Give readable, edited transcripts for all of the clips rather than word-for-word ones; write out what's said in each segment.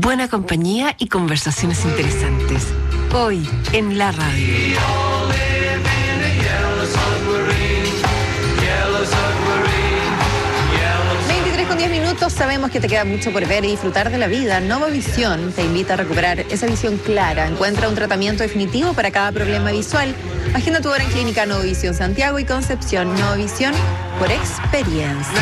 buena compañía y conversaciones interesantes. Hoy en la radio. 23:10. Sabemos que te queda mucho por ver y disfrutar de la vida. Novovisión te invita a recuperar esa visión clara. Encuentra un tratamiento definitivo para cada problema visual. Agenda tu hora en Clínica Novovisión Santiago y Concepción. Novovisión por experiencia.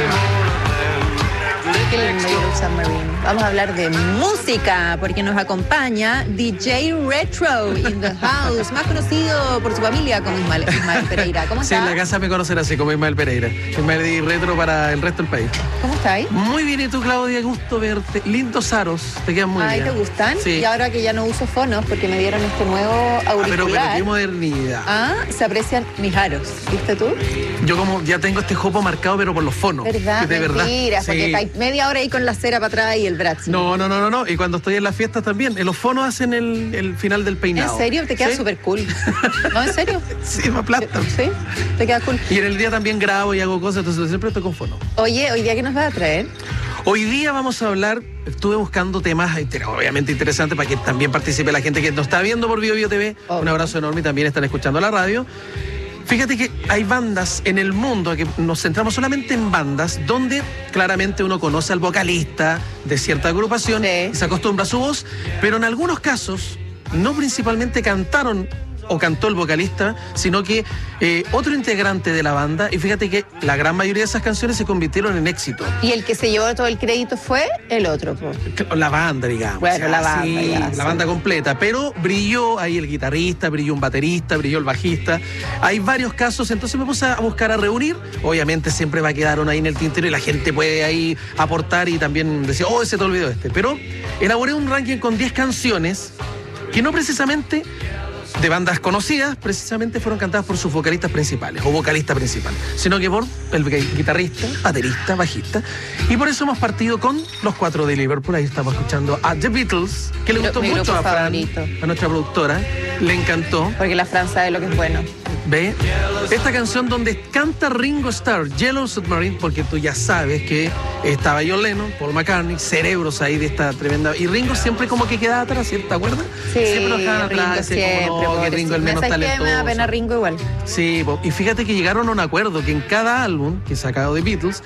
Qué lindo Yellow Submarine. Vamos a hablar de música porque nos acompaña DJ Retro in the house, más conocido por su familia como Ismael Pereira. ¿Cómo está? Sí, en la casa me conocen así como Ismael Pereira. Ismael Retro para el resto del país. ¿Cómo estáis? Muy bien, ¿y tú, Claudia? Gusto verte. Lindos aros, te quedan muy bien. Ay, ¿te gustan? Sí. Y ahora que ya no uso fonos porque me dieron este nuevo auricular. Pero qué modernidad. Se aprecian mis aros, ¿viste tú? Yo como ya tengo este jopo marcado, pero por los fonos. ¿Verdad? De verdad. Mentira, Sí. porque estáis media hora ahí con la cera para atrás y el brazo. No. Y cuando estoy en las fiestas también. Los fonos hacen el final del peinado. ¿En serio? Te queda ¿Sí? súper cool. ¿No, en serio? Sí, me aplastan. Sí, te queda cool. Y en el día también grabo y hago cosas, entonces siempre estoy con fono. Oye, ¿hoy día qué nos vas a traer? Hoy día vamos a hablar, estuve buscando temas obviamente interesantes para que también participe la gente que nos está viendo por Bio TV. Obvio. Un abrazo enorme y también están escuchando la radio. Fíjate que hay bandas en el mundo, que nos centramos solamente en bandas, donde claramente uno conoce al vocalista de cierta agrupación y se acostumbra a su voz, pero en algunos casos no principalmente cantaron o cantó el vocalista, sino que otro integrante de la banda, y fíjate que la gran mayoría de esas canciones se convirtieron en éxito. Y el que se llevó todo el crédito fue el otro, po. La banda, digamos. Bueno, la banda, sí, ya, la sí. banda completa, pero brilló ahí el guitarrista, brilló un baterista, brilló el bajista. Hay varios casos, entonces me puse a buscar, a reunir. Obviamente siempre va a quedar uno ahí en el tintero y la gente puede ahí aportar y también decir, se te olvidó este. Pero elaboré un ranking con 10 canciones que no precisamente de bandas conocidas, precisamente fueron cantadas por sus vocalistas principales o vocalista principal, sino que por el guitarrista, baterista, bajista. Y por eso hemos partido con los 4 de Liverpool. Ahí estamos escuchando a The Beatles, que le gustó mucho a Fran, a nuestra productora. Le encantó. Porque la Fran sabe lo que es bueno. ¿Ve? Esta canción donde canta Ringo Starr, Yellow Submarine, porque tú ya sabes que estaba John Lennon, Paul McCartney, cerebros ahí de esta tremenda... Y Ringo siempre como que quedaba atrás, ¿te acuerdas? Sí, siempre lo dejaban Ringo atrás, siempre, como, que Ringo el menos talentoso. Me da pena Ringo igual. Sí, y fíjate que llegaron a un acuerdo que en cada álbum que sacado de Beatles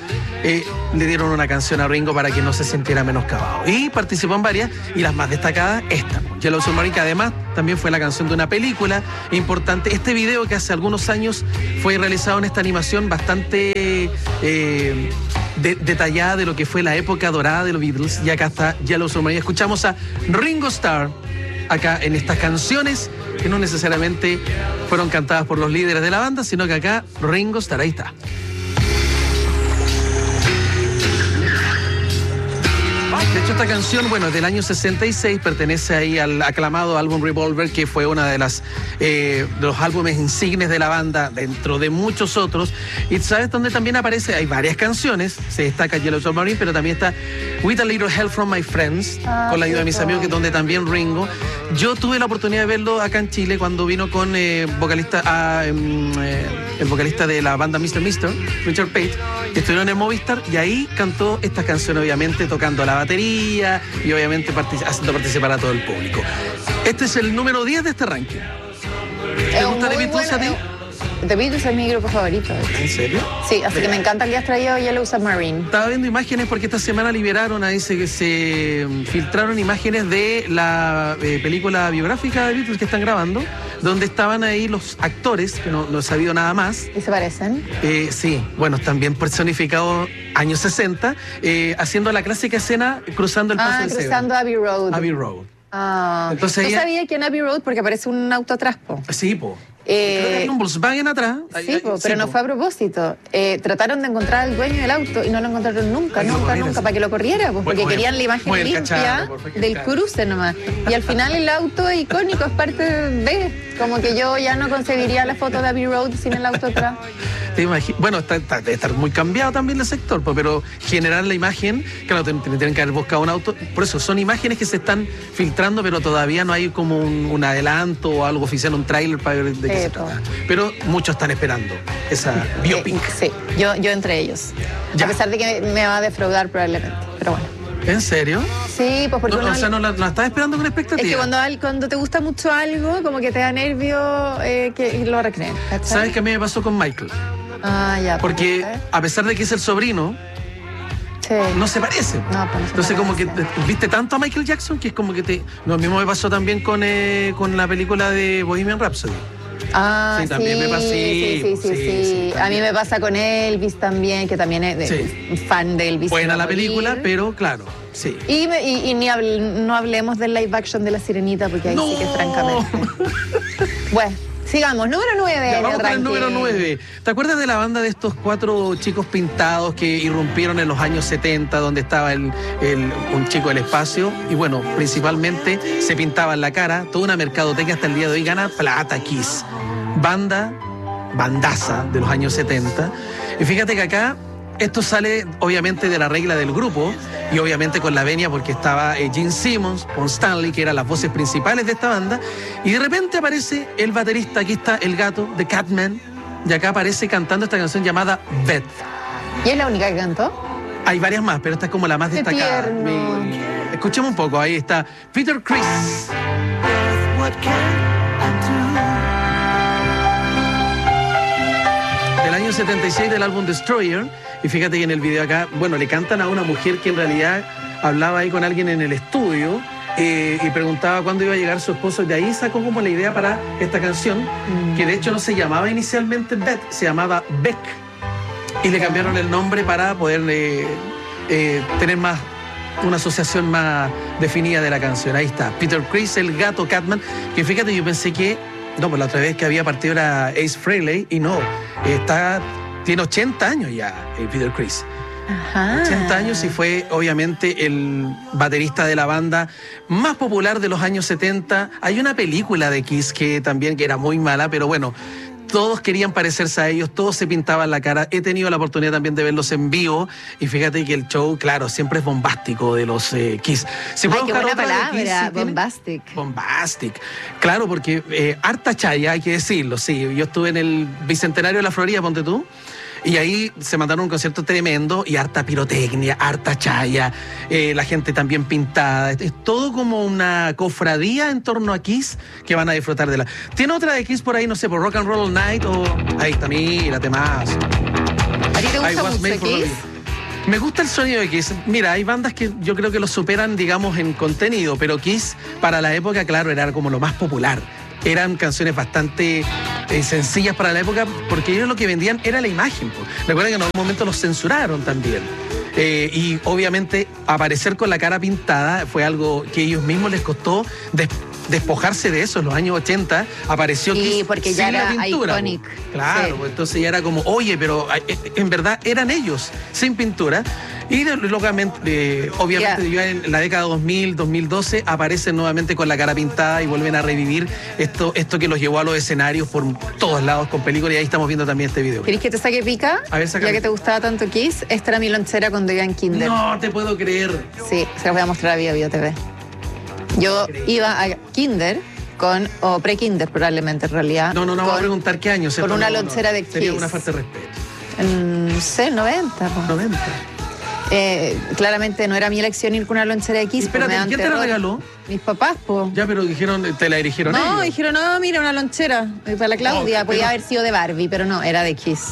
le dieron una canción a Ringo para que no se sintiera menoscabado. Y participó en varias, y las más destacadas, esta, Yellow Submarine, que además también fue la canción de una película importante. Este video que hace algunos años fue realizado en esta animación bastante detallada de lo que fue la época dorada de los Beatles. Y acá está Yellow Submarine. Escuchamos a Ringo Starr acá en estas canciones que no necesariamente fueron cantadas por los líderes de la banda, sino que acá Ringo Starr, ahí está. De hecho, esta canción, del año 66, pertenece ahí al aclamado álbum Revolver, que fue una de los álbumes insignes de la banda, dentro de muchos otros. Y ¿sabes dónde también aparece? Hay varias canciones, se destaca Yellow Submarine, pero también está With a Little Help from My Friends, con la ayuda de mis amigos, que es donde también Ringo. Yo tuve la oportunidad de verlo acá en Chile cuando vino con el vocalista de la banda Mr. Richard Page, que estuvieron en el Movistar, y ahí cantó esta canción, obviamente tocando la batería y obviamente haciendo participar a todo el público. Este es el número 10 de este ranking. ¿Te gusta The Beatles a ti? The Beatles es mi grupo favorito. ¿En serio? Sí, así que me encanta que hayas traído Yellow Submarine. Estaba viendo imágenes porque esta semana liberaron, ahí se filtraron imágenes de la película biográfica de Beatles que están grabando, donde estaban ahí los actores, que no he sabido nada más. ¿Y se parecen? Sí, están bien personificados, años 60, haciendo la clásica escena cruzando el paso del cebra. Cruzando Abbey Road. Abbey Road. Entonces ¿tú sabías que en Abbey Road, porque aparece un auto atrás, po? Sí, po. Creo que hay un Volkswagen atrás. Sí, pero no fue a propósito. Trataron de encontrar al dueño del auto y no lo encontraron nunca, para que lo corriera, porque querían la imagen limpia del cruce nomás. Y al final el auto icónico es parte de... Como que yo ya no concebiría la foto de Abbey Road sin el auto atrás. Debe estar muy cambiado también el sector, pero generar la imagen, claro, tienen que haber buscado un auto. Por eso, son imágenes que se están filtrando, pero todavía no hay como un adelanto o algo oficial, un tráiler para ver de qué se trata. Pero muchos están esperando esa biopic. Sí, yo entre ellos. Ya. A pesar de que me va a defraudar probablemente, pero bueno. ¿En serio? Sí, pues porque o sea, no la estás esperando con expectativa. Es que cuando te gusta mucho algo, como que te da nervio que lo recreen. ¿Cachai? ¿Sabes qué a mí me pasó con Michael? Ah, ya. Porque a pesar de que es el sobrino, sí, no se parece. No, pues no se Entonces parece. como que viste tanto a Michael Jackson que es como que te... Lo mismo me pasó también con la película de Bohemian Rhapsody. Ah, sí, también me pasó. Sí. A mí me pasa con Elvis también, que también es fan de Elvis. Buena la película, pero claro, sí. Y no hablemos del live action de La Sirenita, porque ahí sí que francamente. Bueno, sigamos. Número 9. Vamos con el número 9. ¿Te acuerdas de la banda de estos 4 chicos pintados que irrumpieron en los años 70, donde estaba un chico del espacio? Y bueno, principalmente se pintaban la cara, toda una mercadotecnia hasta el día de hoy gana plata. Kiss. Bandaza de los años 70. Y fíjate que acá esto sale obviamente de la regla del grupo y obviamente con la venia porque estaba Gene Simmons, Paul Stanley, que eran las voces principales de esta banda, y de repente aparece el baterista, aquí está el gato, The Catman, y acá aparece cantando esta canción llamada Beth. ¿Y es la única que cantó? Hay varias más, pero esta es como la más destacada. Escuchemos un poco, ahí está Peter Criss. Del año 76 del álbum Destroyer. Y fíjate que en el video acá, bueno, le cantan a una mujer que en realidad hablaba ahí con alguien en el estudio y preguntaba cuándo iba a llegar su esposo. Y de ahí sacó como la idea para esta canción, que de hecho no se llamaba inicialmente Beth, se llamaba Beck. Y le cambiaron el nombre para poder tener una asociación más definida de la canción. Ahí está, Peter Criss, el gato Catman, que fíjate, yo pensé que pues la otra vez que había partido era Ace Frehley, y no, tiene 80 años ya, Peter Criss. Ajá. 80 años y fue obviamente el baterista de la banda más popular de los años 70. Hay una película de Kiss que era muy mala, pero bueno, todos querían parecerse a ellos, todos se pintaban la cara. He tenido la oportunidad también de verlos en vivo y fíjate que el show, claro, siempre es bombástico de los Kiss. Qué buena palabra, bombastic. Bombastic. Claro, porque harta chaya, hay que decirlo, sí. Yo estuve en el Bicentenario de la Florida, ponte tú, y ahí se mandaron un concierto tremendo y harta pirotecnia, harta chaya, la gente también pintada. Es todo como una cofradía en torno a Kiss que van a disfrutar de la... ¿Tiene otra de Kiss por ahí, no sé, por Rock and Roll All Night o...? Ahí está, mírate más. ¿A ti te gusta mucho Kiss? Me gusta el sonido de Kiss. Mira, hay bandas que yo creo que lo superan, digamos, en contenido, pero Kiss para la época, claro, era como lo más popular. Eran canciones bastante sencillas para la época, porque ellos lo que vendían era la imagen. Recuerden que en algún momento los censuraron también. Y obviamente aparecer con la cara pintada fue algo que ellos mismos les costó despojarse de eso. En los años 80 apareció Kiss porque ya era pintura, iconic. Claro, sí. Entonces ya era como, oye, pero en verdad eran ellos, sin pintura. Y obviamente ya en la década 2000, 2012 aparecen nuevamente con la cara pintada y vuelven a revivir esto que los llevó a los escenarios por todos lados con películas, y ahí estamos viendo también este video. ¿Querés que te saque pica? A ver, ya que te gustaba tanto Kiss, esta era mi lonchera cuando iba en kinder. No te puedo creer. Sí, se los voy a mostrar a Bio TV. Yo iba a kinder o pre-kinder probablemente en realidad. No, voy a preguntar qué año. Con una lonchera de Kiss. Sería una falta de respeto. No sé, 90. 90. Claramente no era mi elección ir con una lonchera de Kiss. Espérate, ¿quién te la regaló? Mis papás, po. Ya, pero te la dirigieron ellos. No, dijeron, no, mira, una lonchera. Para la Claudia, podía haber sido de Barbie, pero no, era de Kiss.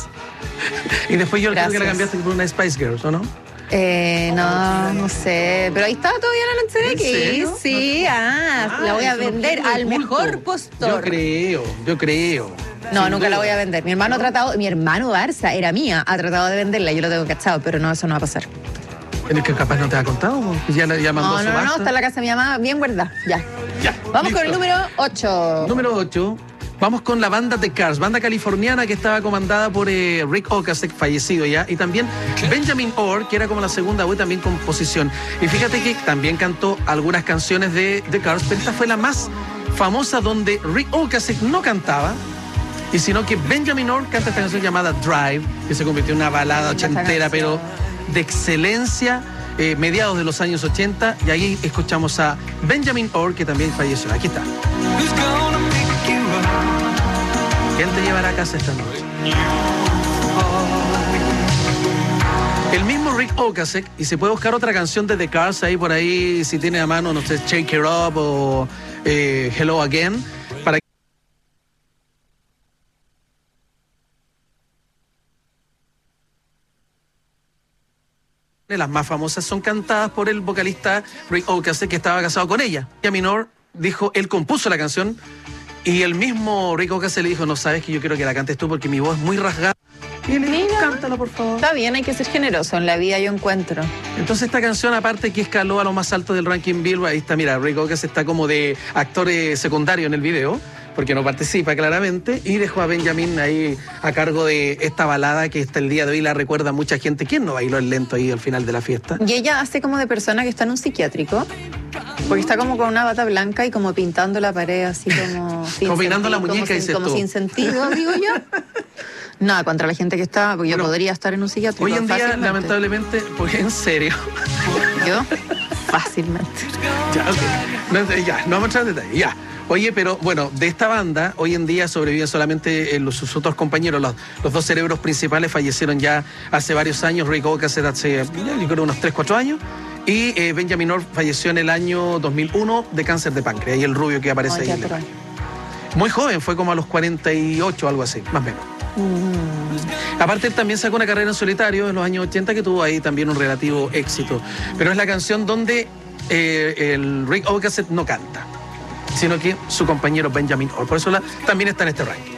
Y después yo creo que la cambiaste por una Spice Girls, ¿o no? No sé, pero ahí estaba todavía la lonchera de Kiss. Sí, la voy a vender al mejor postor. Yo creo. No, nunca la voy a vender. Mi hermano Barça, era mía, ha tratado de venderla, yo lo tengo cachado, pero no, eso no va a pasar. ¿Es que capaz no te ha contado? Ya mandó su basta. No, está en la casa de mi mamá, bien guardada, ya. Vamos listo. Con el número 8. Número 8. Vamos con la banda The Cars, banda californiana que estaba comandada por Rick Ocasek, fallecido ya, y también Benjamin Orr, que era como la segunda voz, también composición. Y fíjate que también cantó algunas canciones de The Cars, pero esta fue la más famosa donde Rick Ocasek no cantaba, y sino que Benjamin Orr canta esta canción llamada Drive, que se convirtió en una balada ochentera, pero de excelencia, mediados de los años 80, y ahí escuchamos a Benjamin Orr, que también falleció. Aquí está. ¿Quién te llevará a casa esta noche? El mismo Rick Ocasek, y se puede buscar otra canción de The Cars ahí por ahí, si tiene a mano, no sé, Shake It Up o Hello Again, para las más famosas son cantadas por el vocalista Rick Ocasek, que estaba casado con ella. Y a Minor dijo, él compuso la canción y el mismo Rick Ocasek le dijo, no sabes que yo quiero que la cantes tú porque mi voz es muy rasgada. Y él le dijo, cántala por favor. Está bien, hay que ser generoso, en la vida yo encuentro. Entonces esta canción, aparte que escaló a lo más alto del ranking Billboard, ahí está, mira, Rick Ocasek está como de actor secundario en el video, porque no participa claramente, y dejó a Benjamin ahí a cargo de esta balada que hasta el día de hoy la recuerda mucha gente. ¿Quién no bailó el lento ahí al final de la fiesta? Y ella hace como de persona que está en un psiquiátrico, porque está como con una bata blanca y como pintando la pared así como... Como peinando la muñeca, dices tú. Como sin sentido, digo yo. Nada, contra la gente que está, porque yo podría estar en un psiquiátrico. Hoy en día, lamentablemente, porque en serio. ¿Yo? Fácilmente. Ya, ok. Ya, no vamos a entrar en detalle, ya. Oye, pero bueno, de esta banda, hoy en día sobreviven solamente sus otros compañeros. Los dos cerebros principales fallecieron ya hace varios años. Rick Ocasek hace, yo creo, unos 3-4 años. Y Benjamin Orr falleció en el año 2001 de cáncer de páncreas. Y el rubio que aparece ahí. Muy joven, fue como a los 48, algo así, más o menos. Aparte, él también sacó una carrera en solitario en los años 80 que tuvo ahí también un relativo éxito. Pero es la canción donde el Rick Ocasek no canta, sino que su compañero Benjamin Orr. Por eso también está en este ranking.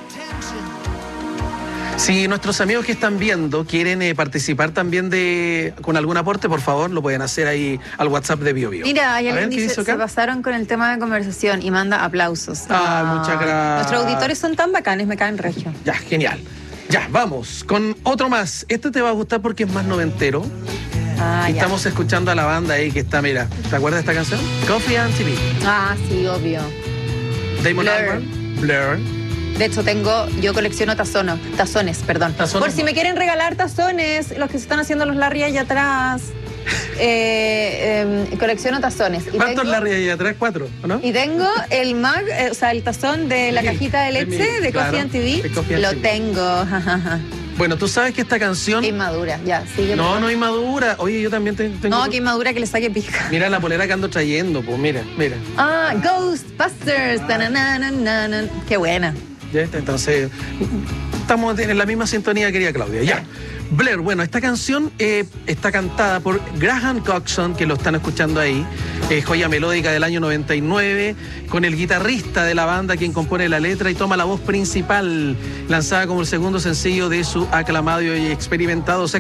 Si nuestros amigos que están viendo quieren participar también con algún aporte, por favor, lo pueden hacer ahí al WhatsApp de BioBio. Mira, hay alguien dice, se pasaron con el tema de conversación y manda aplausos. Muchas gracias. Nuestros auditores son tan bacanes, me caen regio. Ya, genial. Ya, vamos con otro más. Este te va a gustar porque es más noventero. Estamos escuchando a la banda ahí que está, mira, ¿te acuerdas de esta canción? Coffee and TV. Sí, obvio. Damon Albarn, Blur. De hecho, yo colecciono tazones. Por si me quieren regalar tazones, los que se están haciendo los Larry allá atrás. Colecciono tazones. ¿Cuántos Larry allá atrás? 4, ¿o no? Y tengo el mug, o sea, el tazón de la cajita de leche de Coffee and TV. Lo tengo. Bueno, tú sabes que esta canción... Qué inmadura, ya, sigue. No inmadura. Oye, yo también tengo... No, qué inmadura que le saque pica. Mira la polera que ando trayendo, pues, mira. Ghostbusters. Qué buena. Ya está, entonces estamos en la misma sintonía, querida Claudia. Ya. Blair, bueno, esta canción está cantada por Graham Coxon, que lo están escuchando ahí, joya melódica del año 99, con el guitarrista de la banda quien compone la letra y toma la voz principal, lanzada como el segundo sencillo de su aclamado y experimentado